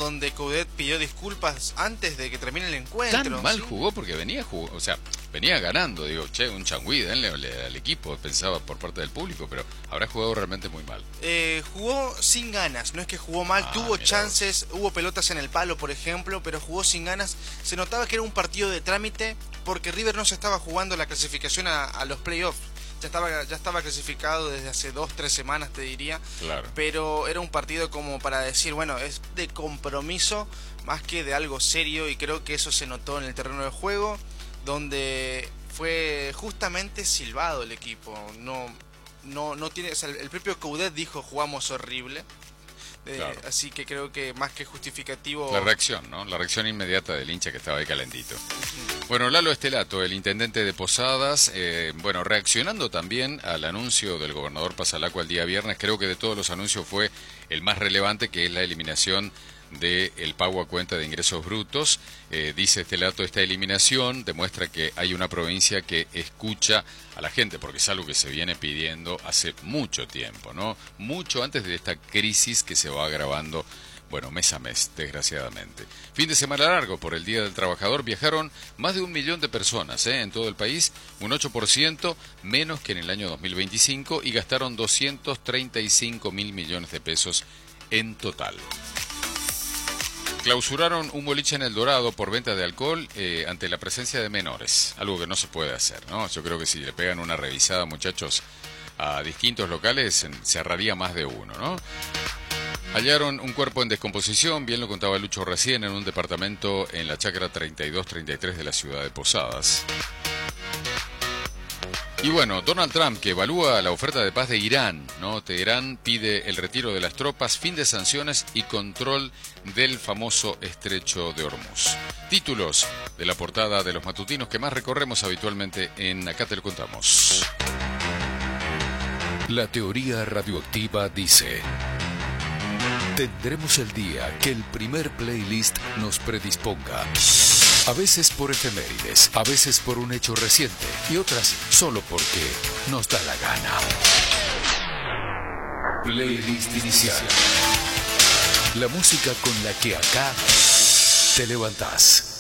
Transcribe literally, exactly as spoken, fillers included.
donde Coudet pidió disculpas antes de que termine el encuentro. Tan mal ¿sí? jugó porque venía jugó, o sea, venía ganando, digo, che, un changüí, denle al equipo, pensaba por parte del público, pero habrá jugado realmente muy mal. Eh, jugó sin ganas, no es que jugó mal, Ah, tuvo mirá chances, hubo pelotas en el palo, por ejemplo, pero jugó sin ganas. Se notaba que era un partido de trámite porque River no se estaba jugando la clasificación a, a los playoffs. Ya estaba, ya estaba clasificado desde hace dos, tres semanas, te diría. Claro. Pero era un partido como para decir, bueno, es de compromiso más que de algo serio, y creo que eso se notó en el terreno de juego, donde fue justamente silbado el equipo. No, no, no tiene, o sea, el propio Coudet dijo jugamos horrible. Eh, Claro. Así que creo que más que justificativo. La reacción, ¿no? La reacción inmediata del hincha que estaba ahí calentito. Bueno, Lalo Estelato, el intendente de Posadas, eh, bueno, reaccionando también al anuncio del gobernador Passalacqua el día viernes, creo que de todos los anuncios fue el más relevante, que es la eliminación del pago a cuenta de ingresos brutos. Eh, dice Estelato, esta eliminación demuestra que hay una provincia que escucha a la gente, porque es algo que se viene pidiendo hace mucho tiempo, ¿no? Mucho antes de esta crisis que se va agravando, bueno, mes a mes, desgraciadamente. Fin de semana largo por el Día del Trabajador, viajaron más de un millón de personas ¿eh? en todo el país, un ocho por ciento menos que en el año dos mil veinticinco, y gastaron doscientos treinta y cinco mil millones de pesos en total. Clausuraron un boliche en El Dorado por venta de alcohol eh, ante la presencia de menores, algo que no se puede hacer, ¿no? Yo creo que si le pegan una revisada, muchachos, a distintos locales, se ahorraría más de uno, ¿no? Hallaron un cuerpo en descomposición, bien lo contaba Lucho recién, en un departamento en la chacra treinta y dos treinta y tres de la ciudad de Posadas. Y bueno, Donald Trump, que evalúa la oferta de paz de Irán, ¿no? Teherán pide el retiro de las tropas, fin de sanciones y control del famoso estrecho de Hormuz. Títulos de la portada de los matutinos que más recorremos habitualmente en Acá te lo contamos. La teoría radioactiva dice: tendremos el día que el primer playlist nos predisponga. A veces por efemérides, a veces por un hecho reciente y otras solo porque nos da la gana. Playlist inicial. La música con la que acá te levantás.